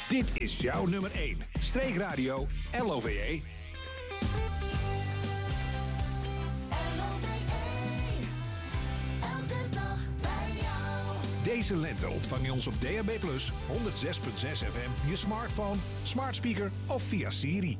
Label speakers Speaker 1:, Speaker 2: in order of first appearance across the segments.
Speaker 1: Dit is jouw nummer 1. Streekradio LOVE. Deze lente ontvang je ons op DAB+, 106.6 FM, je smartphone, smart speaker of via Siri.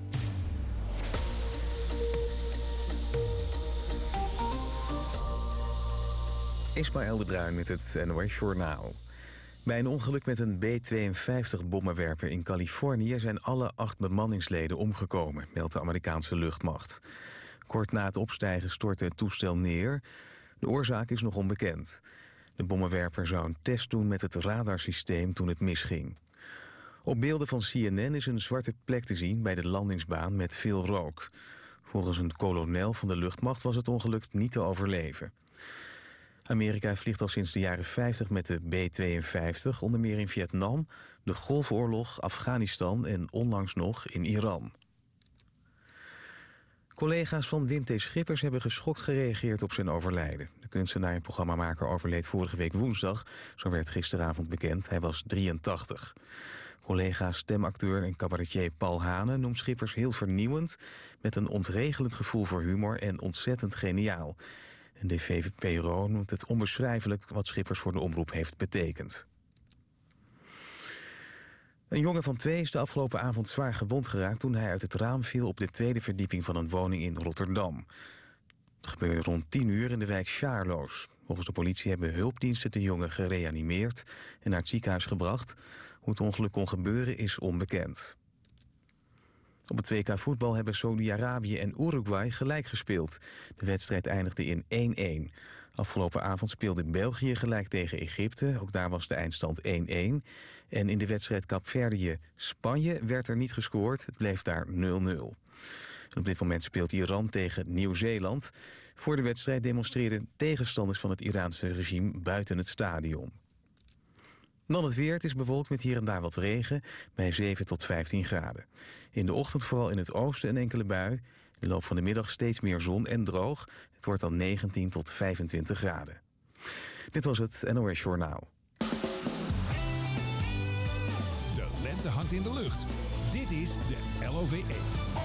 Speaker 2: Ismaël de Bruin met het NOS Journaal. Bij een ongeluk met een B-52-bommenwerper in Californië zijn alle 8 bemanningsleden omgekomen, meldt de Amerikaanse luchtmacht. Kort na het opstijgen stortte het toestel neer. De oorzaak is nog onbekend. De bommenwerper zou een test doen met het radarsysteem toen het misging. Op beelden van CNN is een zwarte plek te zien bij de landingsbaan met veel rook. Volgens een kolonel van de luchtmacht was het ongeluk niet te overleven. Amerika vliegt al sinds de jaren 50 met de B-52, onder meer in Vietnam, de Golfoorlog, Afghanistan en onlangs nog in Iran. Collega's van Wim T. Schippers hebben geschokt gereageerd op zijn overlijden. De kunstenaar en programmamaker overleed vorige week woensdag, zo werd gisteravond bekend. Hij was 83. Collega stemacteur en cabaretier Paul Hane noemt Schippers heel vernieuwend, met een ontregelend gevoel voor humor en ontzettend geniaal. En de VPRO noemt het onbeschrijfelijk wat Schippers voor de omroep heeft betekend. Een jongen van 2 is de afgelopen avond zwaar gewond geraakt toen hij uit het raam viel op de 2e verdieping van een woning in Rotterdam. Het gebeurde rond 10 uur in de wijk Sjaarloos. Volgens de politie hebben hulpdiensten de jongen gereanimeerd en naar het ziekenhuis gebracht. Hoe het ongeluk kon gebeuren is onbekend. Op het WK voetbal hebben Saudi-Arabië en Uruguay gelijk gespeeld. De wedstrijd eindigde in 1-1. Afgelopen avond speelde België gelijk tegen Egypte. Ook daar was de eindstand 1-1. En in de wedstrijd Kaapverdië-Spanje werd er niet gescoord. Het bleef daar 0-0. En op dit moment speelt Iran tegen Nieuw-Zeeland. Voor de wedstrijd demonstreerden tegenstanders van het Iraanse regime buiten het stadion. Dan het weer. Het is bewolkt met hier en daar wat regen bij 7 tot 15 graden. In de ochtend vooral in het oosten een enkele bui. In de loop van de middag steeds meer zon en droog. Het wordt dan 19 tot 25 graden. Dit was het NOS Journaal.
Speaker 1: De lente hangt in de lucht. Dit is de LOVE.